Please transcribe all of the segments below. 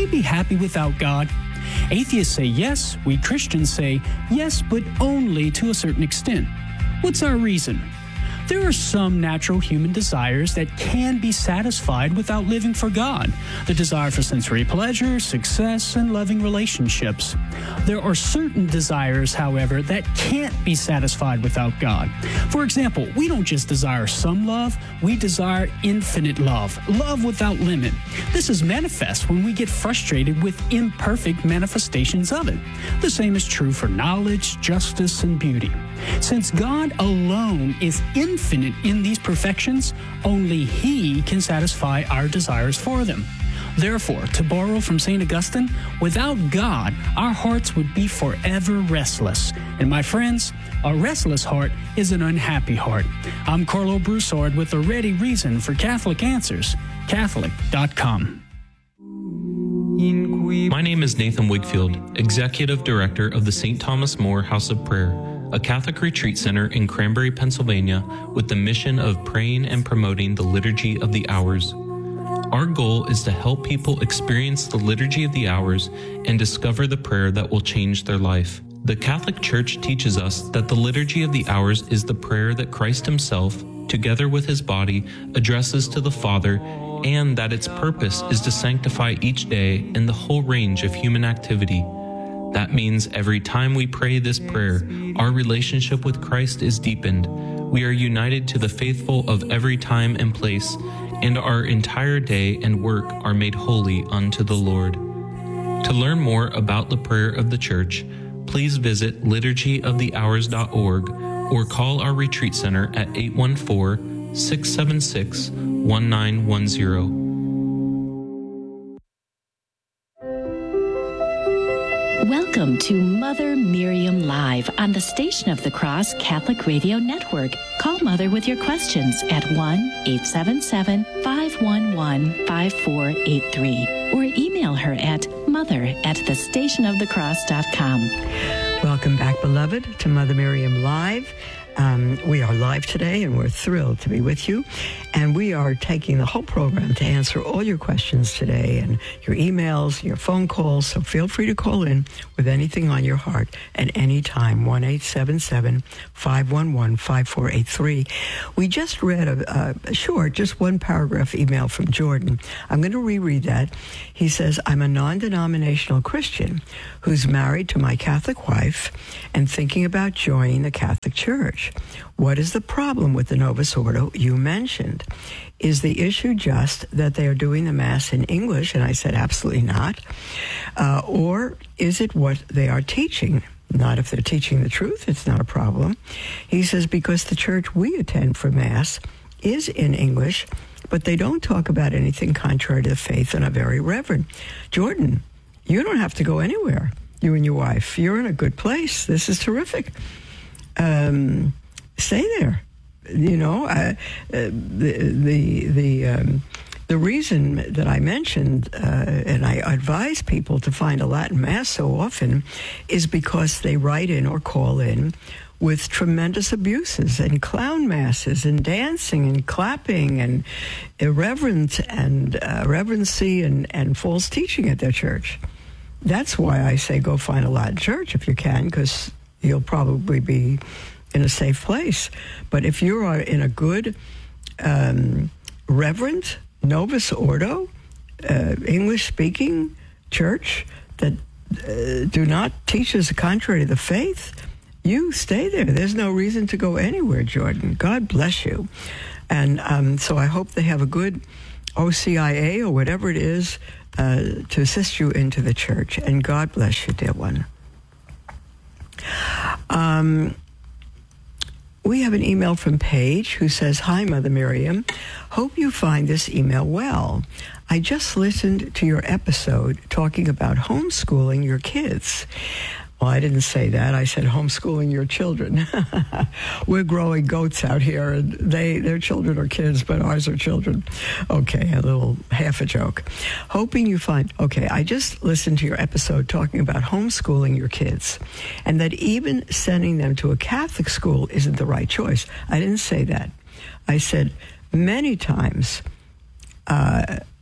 be happy without God? Atheists say yes, we Christians say yes, but only to a certain extent. What's our reason? There are some natural human desires that can be satisfied without living for God. The desire for sensory pleasure, success, and loving relationships. There are certain desires, however, that can't be satisfied without God. For example, we don't just desire some love, we desire infinite love, love without limit. This is manifest when we get frustrated with imperfect manifestations of it. The same is true for knowledge, justice, and beauty. Since God alone is infinite in these perfections, only He can satisfy our desires for them. Therefore, to borrow from St. Augustine, without God, our hearts would be forever restless. And my friends, a restless heart is an unhappy heart. I'm Carlo Broussard with a ready reason for Catholic Answers, Catholic.com. My name is Nathan Wigfield, Executive Director of the St. Thomas More House of Prayer, a Catholic retreat center in Cranberry, Pennsylvania, with the mission of praying and promoting the Liturgy of the Hours. Our goal is to help people experience the Liturgy of the Hours and discover the prayer that will change their life. The Catholic Church teaches us that the Liturgy of the Hours is the prayer that Christ Himself, together with His body, addresses to the Father, and that its purpose is to sanctify each day in the whole range of human activity. That means every time we pray this prayer, our relationship with Christ is deepened. We are united to the faithful of every time and place, and our entire day and work are made holy unto the Lord. To learn more about the prayer of the Church, please visit liturgyofthehours.org or call our retreat center at 814-676-1910. Welcome to Mother Miriam Live on the Station of the Cross Catholic Radio Network. Call Mother with your questions at 1-877-511-5483 or email her at mother@thestationofthecross.com. Welcome back, beloved, to Mother Miriam Live. We are live today, and we're thrilled to be with you. And we are taking the whole program to answer all your questions today and your emails, your phone calls. So feel free to call in with anything on your heart at any time, 1-877-511-5483. We just read a short, just one paragraph email from Jordan. I'm going to reread that. He says, I'm a non-denominational Christian who's married to my Catholic wife and thinking about joining the Catholic Church. What is the problem with the Novus Ordo you mentioned? Is the issue just that they are doing the Mass in English? And I said, absolutely not. Or is it what they are teaching? Not if they're teaching the truth, it's not a problem. He says, because the church we attend for Mass is in English, but they don't talk about anything contrary to the faith and are very reverent. Jordan, you don't have to go anywhere, you and your wife. You're in a good place. This is terrific. Stay there. You know, the reason that I mentioned, and I advise people to find a Latin Mass so often, is because they write in or call in with tremendous abuses and clown masses and dancing and clapping and irreverent and reverency and false teaching at their church. That's why I say go find a Latin church if you can, because you'll probably be in a safe place. But if you are in a good, reverent, Novus Ordo, English-speaking church that do not teach us contrary to the faith, you stay there. There's no reason to go anywhere, Jordan. God bless you. And so I hope they have a good OCIA or whatever it is to assist you into the church. And God bless you, dear one. We have an email from Paige who says, Hi, Mother Miriam. Hope you find this email well. I just listened to your episode talking about homeschooling your kids. Well, I didn't say that. I said homeschooling your children. We're growing goats out here, and their children are kids, but ours are children. Okay, a little half a joke. Hoping you find... Okay, I just listened to your episode talking about homeschooling your kids, and that even sending them to a Catholic school isn't the right choice. I didn't say that. I said many times...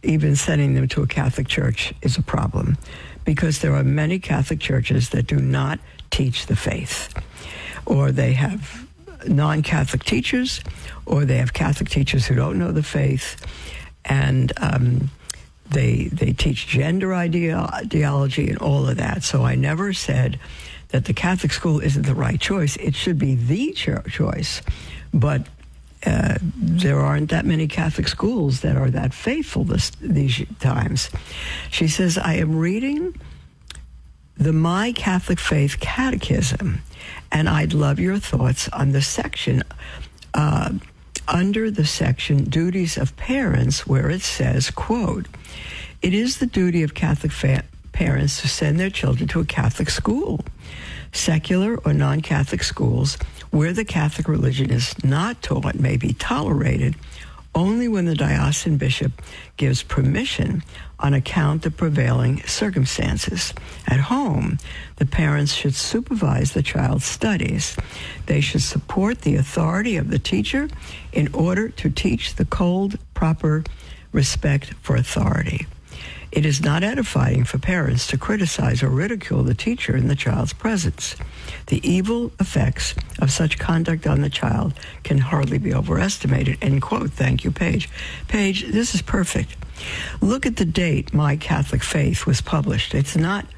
even sending them to a Catholic church is a problem, because there are many Catholic churches that do not teach the faith, or they have non-Catholic teachers, or they have Catholic teachers who don't know the faith, and they teach gender ideology and all of that. So I never said that the Catholic school isn't the right choice. It should be the choice, but there aren't that many Catholic schools that are that faithful these times. She says, I am reading the My Catholic Faith Catechism, and I'd love your thoughts on the section, under the section Duties of Parents, where it says, quote, it is the duty of Catholic parents to send their children to a Catholic school. Secular or non-Catholic schools where the Catholic religion is not taught may be tolerated only when the diocesan bishop gives permission on account of prevailing circumstances. At home, the parents should supervise the child's studies. They should support the authority of the teacher in order to teach the cold, proper respect for authority. It is not edifying for parents to criticize or ridicule the teacher in the child's presence. The evil effects of such conduct on the child can hardly be overestimated. End quote. Thank you, Paige. Paige, this is perfect. Look at the date My Catholic Faith was published. It's not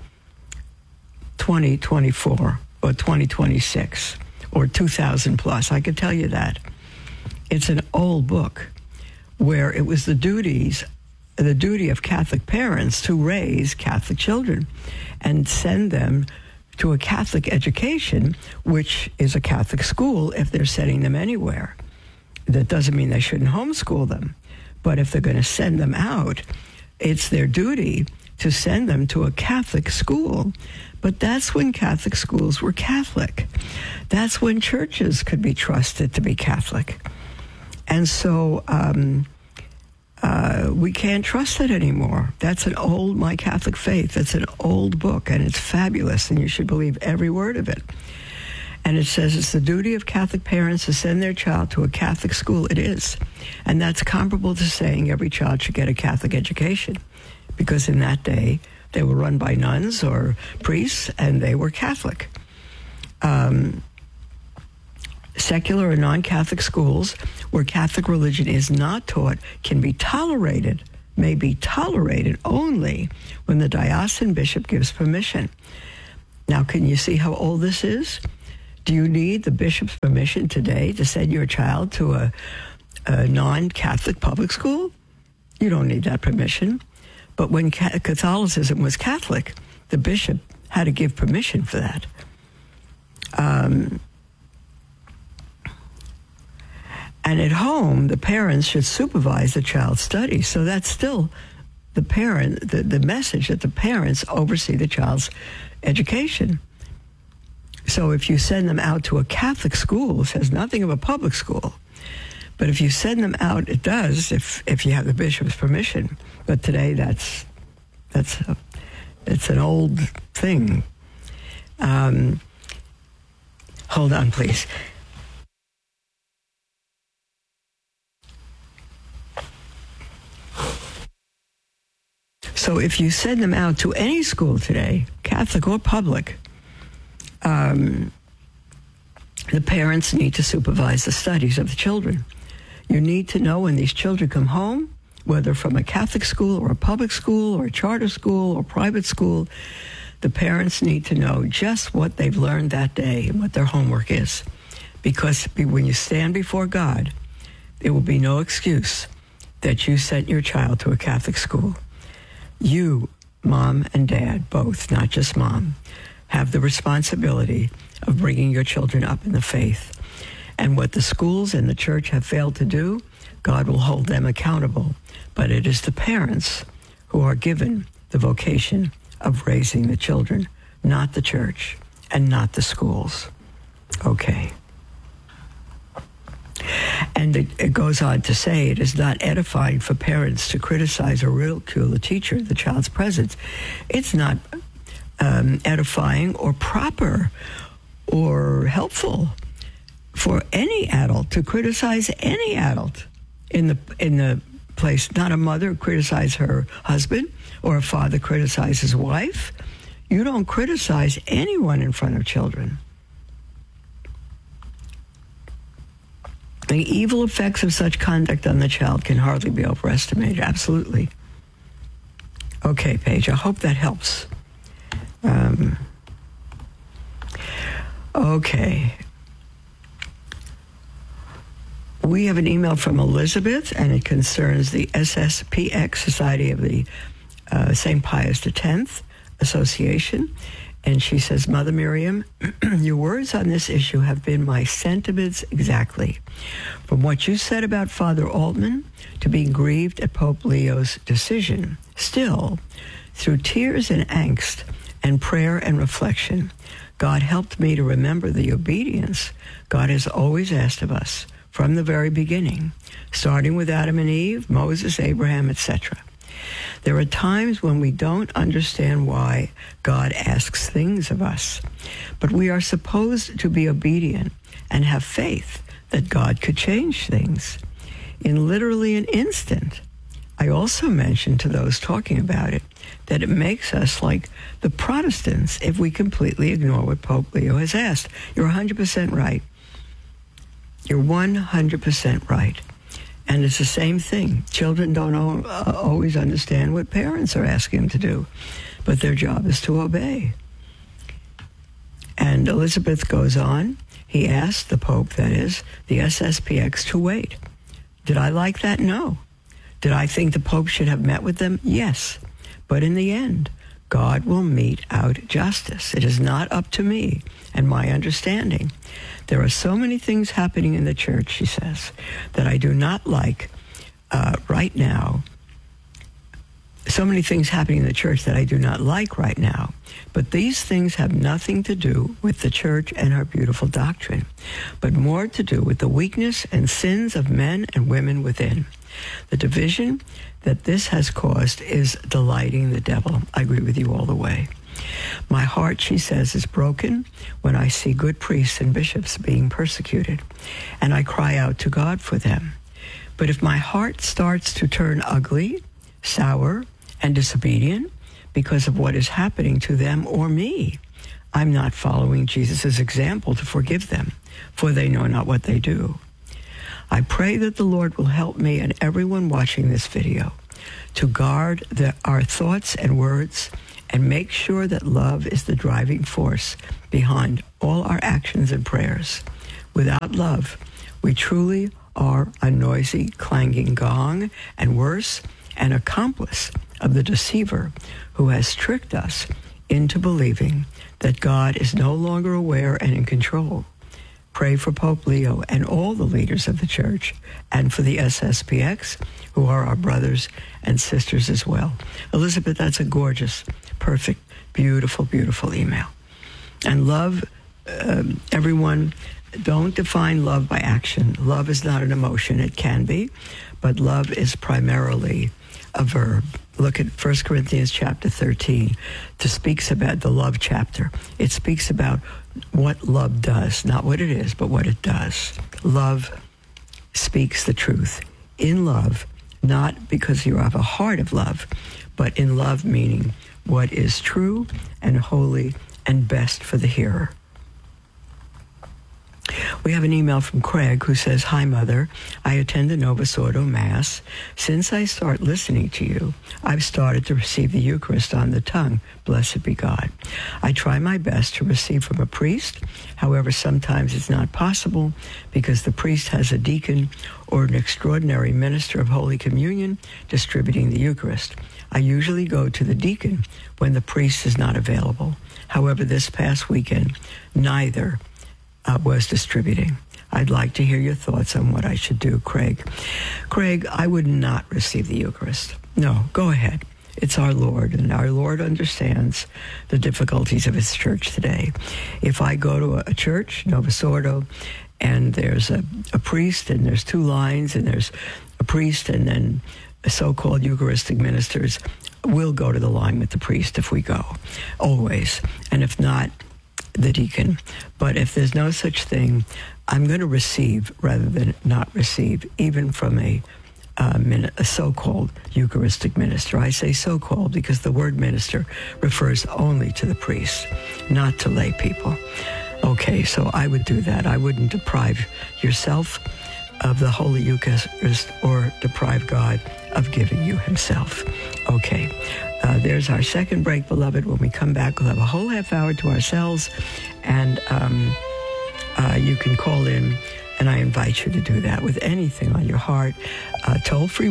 2024 or 2026 or 2000 plus. I can tell you that. It's an old book where it was the duty of Catholic parents to raise Catholic children and send them to a Catholic education, which is a Catholic school if they're sending them anywhere. That doesn't mean they shouldn't homeschool them, but if they're going to send them out, it's their duty to send them to a Catholic school. But that's when Catholic schools were Catholic. That's when churches could be trusted to be Catholic. And so we can't trust it anymore. That's an old My Catholic Faith. That's an old book, and it's fabulous, and you should believe every word of it. And it says it's the duty of Catholic parents to send their child to a Catholic school. It is. And that's comparable to saying every child should get a Catholic education, because in that day, they were run by nuns or priests, and they were Catholic. Secular or non-Catholic schools where Catholic religion is not taught may be tolerated only when the diocesan bishop gives permission. Now, can you see how old this is? Do you need the bishop's permission today to send your child to a non-Catholic public school? You don't need that permission. But when Catholicism was Catholic, the bishop had to give permission for that. And at home, the parents should supervise the child's studies. So that's still the message that the parents oversee the child's education. So if you send them out to a Catholic school, it says nothing of a public school. But if you send them out, it does if you have the bishop's permission. But today, it's an old thing. Hold on, please. So if you send them out to any school today, Catholic or public, the parents need to supervise the studies of the children. You need to know when these children come home, whether from a Catholic school or a public school or a charter school or private school, the parents need to know just what they've learned that day and what their homework is. Because when you stand before God, there will be no excuse that you sent your child to a Catholic school. You, mom and dad, both, not just mom, have the responsibility of bringing your children up in the faith. And what the schools and the church have failed to do, God will hold them accountable. But it is the parents who are given the vocation of raising the children, not the church and not the schools. Okay. And it goes on to say it is not edifying for parents to criticize or ridicule the teacher in the child's presence. It's not edifying or proper or helpful for any adult to criticize any adult in the place, not a mother criticize her husband or a father criticize his wife. You don't criticize anyone in front of children. The evil effects of such conduct on the child can hardly be overestimated. Absolutely. Okay, Paige, I hope that helps. Okay. We have an email from Elizabeth, and it concerns the SSPX, Society of the St. Pius X Association. And she says, Mother Miriam, your words on this issue have been my sentiments exactly. From what you said about Father Altman to being grieved at Pope Leo's decision, still, through tears and angst and prayer and reflection, God helped me to remember the obedience God has always asked of us from the very beginning, starting with Adam and Eve, Moses, Abraham, etc. There are times when we don't understand why God asks things of us, but we are supposed to be obedient and have faith that God could change things in literally an instant. I also mentioned to those talking about it that it makes us like the Protestants if we completely ignore what Pope Leo has asked. You're 100% right. You're 100% right. And it's the same thing. Children don't always understand what parents are asking them to do, but their job is to obey. And Elizabeth goes on. He asked the Pope, that is, the SSPX, to wait. Did I like that? No. Did I think the Pope should have met with them? Yes. But in the end, God will mete out justice. It is not up to me and my understanding. There are so many things happening in the church, she says, that I do not like right now. So many things happening in the church that I do not like right now. But these things have nothing to do with the church and her beautiful doctrine, but more to do with the weakness and sins of men and women within. The division that this has caused is delighting the devil. I agree with you all the way. My heart, she says, is broken when I see good priests and bishops being persecuted, and I cry out to God for them. But if my heart starts to turn ugly, sour, and disobedient because of what is happening to them or me, I'm not following Jesus' example to forgive them, for they know not what they do. I pray that the Lord will help me and everyone watching this video to guard our thoughts and words and make sure that love is the driving force behind all our actions and prayers. Without love, we truly are a noisy, clanging gong, and worse, an accomplice of the deceiver who has tricked us into believing that God is no longer aware and in control. Pray for Pope Leo and all the leaders of the church, and for the SSPX, who are our brothers and sisters as well. Elizabeth, that's a gorgeous, perfect, beautiful, beautiful email. And love, everyone, don't define love by action. Love is not an emotion. It can be, but love is primarily a verb. Look at 1 Corinthians chapter 13. It speaks about the love chapter. It speaks about what love does, not what it is, but what it does. Love speaks the truth. In love, not because you have a heart of love, but in love meaning what is true and holy and best for the hearer. We have an email from Craig who says, Hi, Mother. I attend the Novus Ordo Mass. Since I start listening to you, I've started to receive the Eucharist on the tongue. Blessed be God. I try my best to receive from a priest. However, sometimes it's not possible because the priest has a deacon or an extraordinary minister of Holy Communion distributing the Eucharist. I usually go to the deacon when the priest is not available. However, this past weekend, neither was distributing. I'd like to hear your thoughts on what I should do, Craig. Craig, I would not receive the Eucharist. No, go ahead. It's our Lord, and our Lord understands the difficulties of his church today. If I go to a church, Novus Ordo, and there's a priest, and there's two lines, and there's a priest, and then so-called Eucharistic ministers, we'll go to the line with the priest if we go, always. And if not, the deacon. But if there's no such thing, I'm going to receive rather than not receive, even from a a so-called Eucharistic minister. I say so-called because the word minister refers only to the priest, not to lay people. Okay, so I would do that. I wouldn't deprive yourself of the Holy Eucharist or deprive God of giving you himself. Okay, there's our second break, beloved. When we come back, we'll have a whole half hour to ourselves, and you can call in, and I invite you to do that with anything on your heart. Toll-free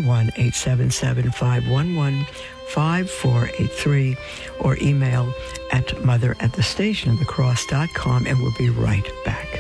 1-877-511-5483, or email at mother@thestationofthecross.com, and we'll be right back.